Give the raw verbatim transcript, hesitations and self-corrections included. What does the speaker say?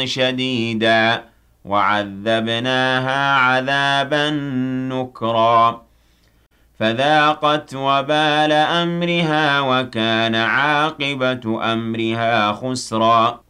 شديدا وعذبناها عذابا نكرا فذاقت وبال أمرها وكان عاقبة أمرها خسرا